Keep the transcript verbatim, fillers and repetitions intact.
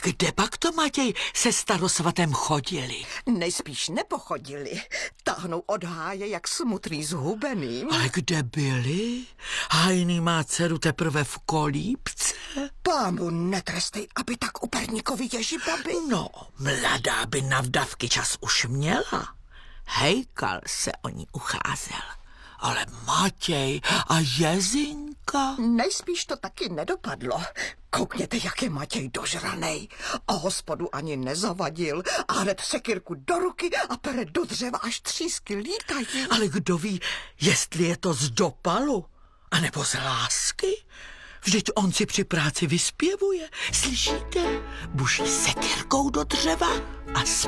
kde pak to, Matěj, se starosvatem chodili? Nejspíš nepochodili. Táhnou od háje jak smutný zhubený. Ale kde byli? Hajný má dceru teprve v kolíbce. Pámu netrestej, aby tak u perníkovi Ježibaby. No, mladá by na vdavky čas už měla. Hejkal se o ní ucházel. Ale Matěj a Jezinka? Nejspíš to taky nedopadlo. Koukněte, jak je Matěj dožranej. A hospodu ani nezavadil. A hned sekyrku do ruky a pere do dřeva, až třísky lítají. Ale kdo ví, jestli je to z dopalu, anebo z lásky? Vždyť on si při práci vyspěvuje. Slyšíte? Buší sekyrkou do dřeva a